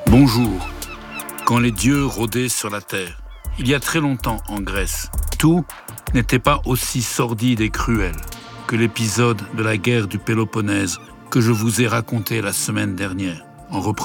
Bonjour. Quand les dieux rôdaient sur la terre, il y a très longtemps en Grèce, tout n'était pas aussi sordide et cruel que l'épisode de la guerre du Péloponnèse que je vous ai raconté la semaine dernière, en reprenant